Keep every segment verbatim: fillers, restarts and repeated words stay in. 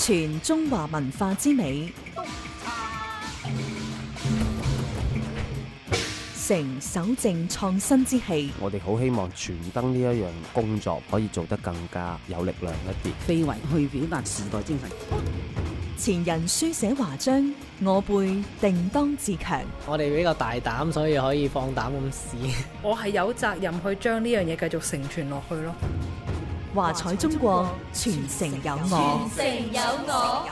傳中華文化之美，承守正創新之氣。 我哋好希望傳燈呢一樣工作可以做得更加有力量一啲， 非遺去表達時代精神。 前人書寫華章，我輩定當自強。 我哋比較大膽，所以可以放膽咁試。 我係有責任去將呢樣嘢繼續承傳落去咯。 華彩中國，傳承有我。 傳承有我。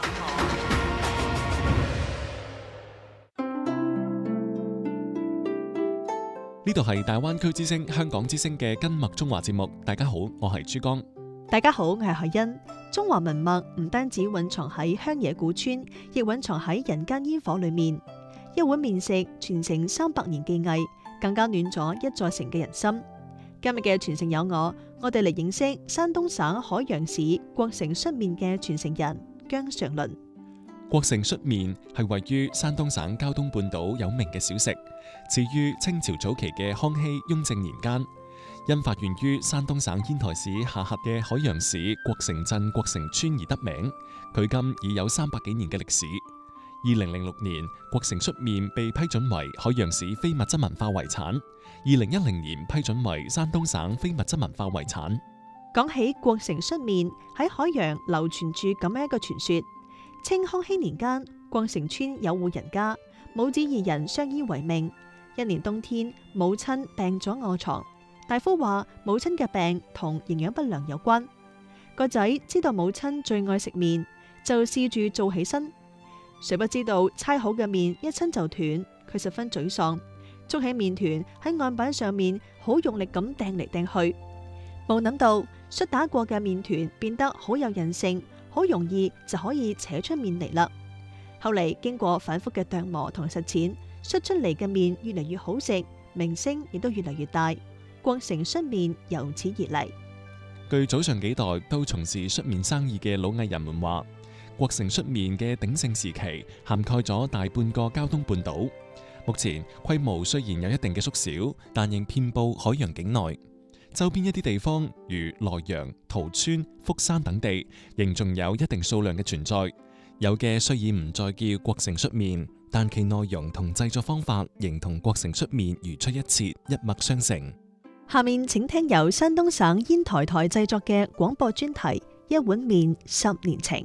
呢度係大灣區之聲、香港之聲嘅根脈中華節目。大家好，我係珠江。 大家好，我係海欣。中華文脈唔單止蘊藏喺鄉野古村，亦蘊藏喺人間煙火裏面。一碗麵食傳承三百年技藝，更加暖咗一座城嘅人心。今日嘅傳承有我，我哋嚟認識山東省海陽市國城蓑麵嘅傳承人姜尚倫。 國城蓑麵係位於山東省膠東半島有名嘅小食，始於清朝早期嘅康熙、雍正年間。因發源於山東省煙台市下轄嘅海陽市國城鎮國城村而得名，距今已有三百幾年嘅歷史。二零零六年，國城蓑麵被批准為海陽市非物質文化遺產。二零一零年批准為山東省非物質文化遺產。 講起國城蓑麵，喺海陽流傳住咁樣一個傳說：清康熙年間，國城村有戶人家，母子二人相依為命。一年冬天，母親病咗臥床。大夫話母親嘅病同營養不良有關。個仔知道母親最愛食麵，就試住做起身。誰不知道搓好嘅麵一親就斷，佢十分沮喪，捉起麵團喺案板上面好用力咁掟嚟掟去。冇諗到摔打過嘅麵團變得好有韌性，好容易就可以扯出麵嚟啦。後嚟經過反覆嘅琢磨同實踐，摔出嚟嘅麵越嚟越好食，名聲亦都越嚟越大。國城蓑麵由此而嚟。 據早上幾代都從事蓑麵生意嘅老藝人們話，國城蓑麵嘅鼎盛時期涵蓋咗大半個膠東半島。目前規模雖然有一定嘅縮小，但仍遍佈海洋境內。周邊一啲地方如萊陽、桃村、福山等地，仍仲有一定數量嘅存在。有嘅雖已唔再叫國城蓑麵，但其內容同製作方法仍同國城蓑麵如出一轍，一脈相承。 下面請聽由山東省煙台台製作嘅廣播專題《一碗麵十年情》。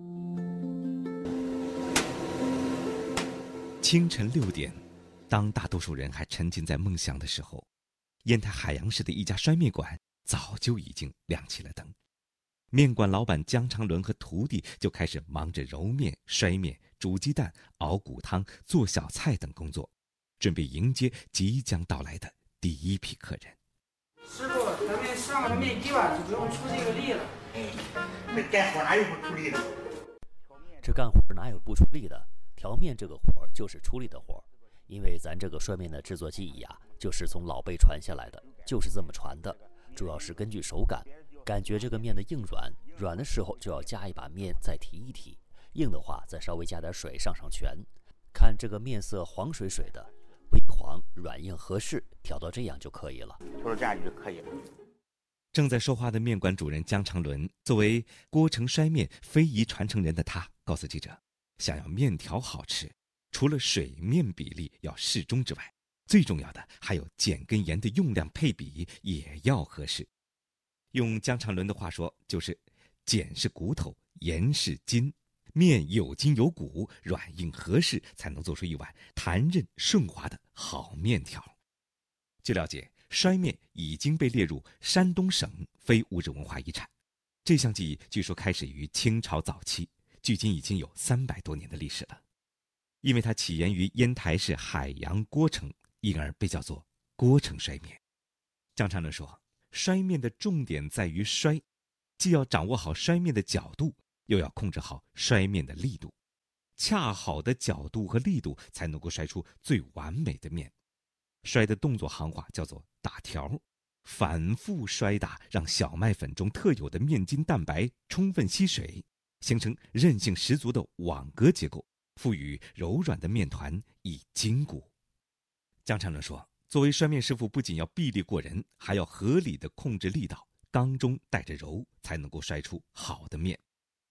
清晨六點，當大多數人還沉浸在夢想的時候，煙台海陽市的一家摔麵館早就已經亮起了燈。麵館老闆姜長倫和徒弟就開始忙着揉麵、摔麵、煮雞蛋、熬骨湯、做小菜等工作，準備迎接即將到來的第一批客人。 師傅，咱們上了麵機吧，就不用出這個力了。 這幹活哪有不出力的？ 這幹活哪有不出力的？調麵這個活就是出力的活，因為咱這個摔麵的製作技藝啊，就是從老輩傳下來的，就是這麼傳的。主要是根據手感，感覺這個麵的硬軟，軟的時候就要加一把麵再提一提，硬的話再稍微加點水上上全。看這個麵色黃水水的，微黃軟硬合適，調到這樣就可以了。 調到這樣就可以了。 正在說話的麵館主人姜長倫，作為國城摔麵非遺傳承人的他，告訴記者，想要麵條好吃，除了水麵比例要適中之外，最重要的還有鹼跟鹽的用量配比也要合適。用姜長倫的話說，就是鹼是骨頭，鹽是筋，麵有筋有骨，軟硬合適，才能做出一碗彈韌順滑的好麵條。據了解，摔麵已經被列入山東省非物質文化遺產。這項技藝據說開始於清朝早期，距今已經有三百多年的歷史了。因為它起源於煙台市海陽郭城，因而被叫做郭城摔麵。姜長倫說，摔麵的重點在於摔，既要掌握好摔麵的角度，又要控制好摔麵的力度，恰好的角度和力度才能夠摔出最完美的麵。摔的動作行話叫做打條，反覆摔打，讓小麥粉中特有的麵筋蛋白充分吸水，形成韌性十足的網格結構，賦予柔軟的麵團以筋骨。姜長倫說，作為摔麵師傅，不僅要臂力過人，還要合理的控制力道，剛中帶着柔，才能夠摔出好的麵。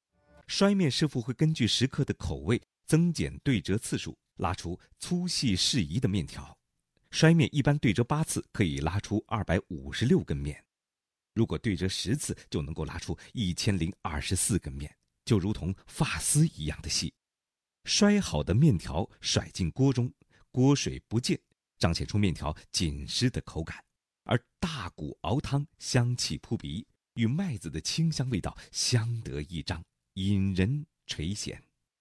摔面师傅会根据食客的口味增减对折次数，拉出粗细适宜的面条。摔面一般对折八次可以拉出二百五十六根面，如果对折十次就能够拉出一千零二十四根面，就如同发丝一样的细。摔好的面条甩进锅中，锅水不溅，彰显出面条紧实的口感。而大骨熬汤香气扑鼻，与麦子的清香味道相得益彰，引人垂涎。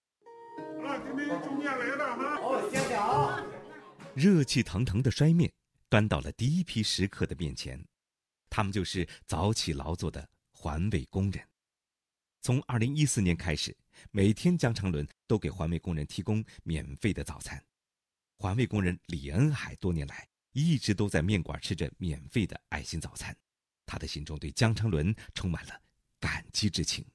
热气腾腾的摔面端到了第一批食客的面前，他们就是早起劳作的环卫工人。从二零一四年开始，每天江长伦都给环卫工人提供免费的早餐。环卫工人李恩海多年来一直都在面馆吃着免费的爱心早餐，他的心中对江长伦充满了感激之情。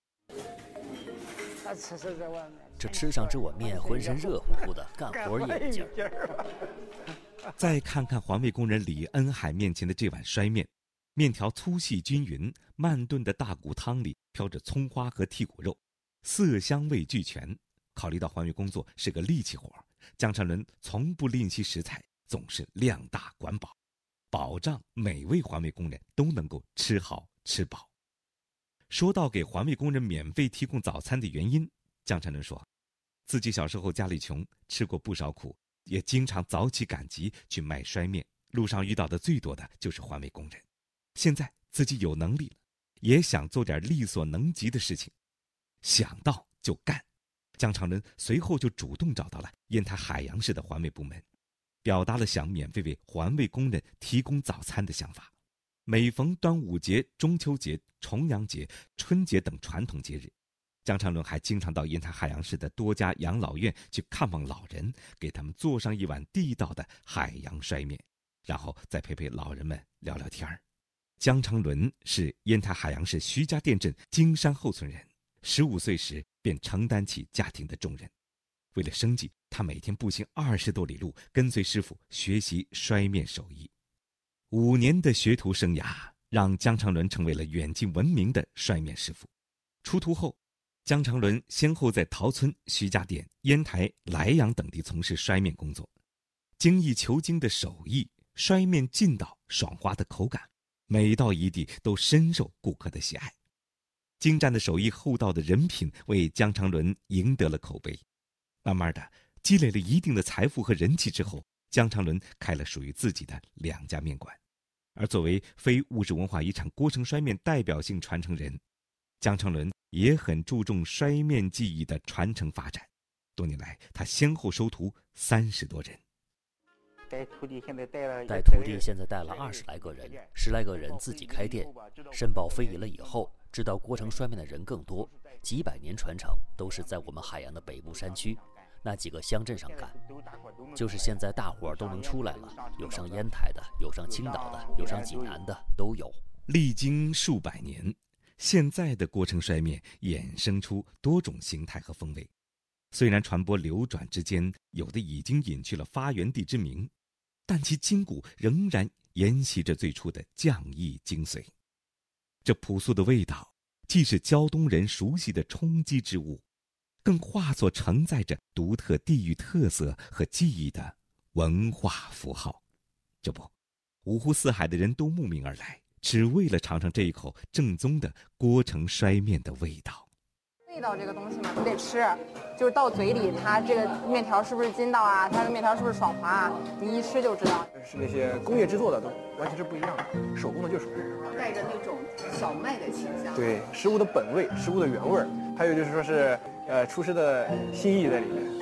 这吃上这碗面，浑身热乎乎的，干活也有劲儿。 再看看环卫工人李恩海面前的这碗摔面，面条粗细均匀，慢炖的大骨汤里飘着葱花和剔骨肉，色香味俱全。考虑到环卫工作是个力气活，江长伦从不吝惜食材，总是量大管饱，保障每位环卫工人都能够吃好吃饱。说到给环卫工人免费提供早餐的原因，江长伦说，自己小时候家里穷，吃过不少苦，也经常早起赶集去卖摔面，路上遇到的最多的就是环卫工人。现在自己有能力了，也想做点力所能及的事情，想到就干。江长伦随后就主动找到了烟台海洋市的环卫部门，表达了想免费为环卫工人提供早餐的想法。每逢端午节、中秋节、重阳节、春节等传统节日，江长伦还经常到烟台海洋市的多家养老院去看望老人，给他们做上一碗地道的海洋摔面，然后再陪陪老人们聊聊天儿。江长伦是烟台海洋市徐家店镇金山后村人，十五岁时便承担起家庭的重任。为了生计，他每天步行二十多里路，跟随师傅学习摔面手艺。五年的学徒生涯让江长伦成为了远近闻名的摔面师傅。出徒后，江长伦先后在陶村、徐家店、烟台、莱阳等地从事摔面工作，精益求精的手艺，摔面劲道、爽滑的口感，每到一地都深受顾客的喜爱。精湛的手艺、厚道的人品为江长伦赢得了口碑。慢慢的积累了一定的财富和人气之后，江长伦开了属于自己的两家面馆。而作为非物质文化遗产郭城摔面代表性传承人，江长伦也很注重摔面技艺的传承发展。多年来，他先后收徒三十多人。 带徒弟现在带了带徒弟现在带了二十来个人，十来个人自己开店。申报非遗了以后，知道郭城摔面的人更多，几百年传承都是在我们海洋的北部山区那几个乡镇上干。就是现在大伙儿都能出来了，有上烟台的，有上青岛的，有上济南的，都有。 历经数百年，现在的郭城摔面衍生出多种形态和风味。虽然传播流转之间，有的已经隐去了发源地之名，但其筋骨仍然沿袭着最初的匠艺精髓。这朴素的味道，既是胶东人熟悉的冲击之物，更化作承载着独特地域特色和记忆的文化符号。这不，五湖四海的人都慕名而来，只为了尝尝这一口正宗的郭城摔面的味道。 味道这个东西嘛，你得吃，就是到嘴里，它这个面条是不是筋道啊？它的面条是不是爽滑啊？你一吃就知道。 是那些工业制作的都完全是不一样的，手工的就是不一样， 带着那种小麦的清香。 对，食物的本味，食物的原味儿，还有就是说是呃厨师的心意在里面。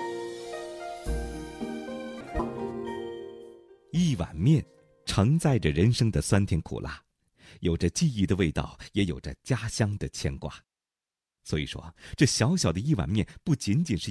一碗面承载着人生的酸甜苦辣，有着记忆的味道，也有着家乡的牵挂。所以说，这小小的一碗面不仅仅是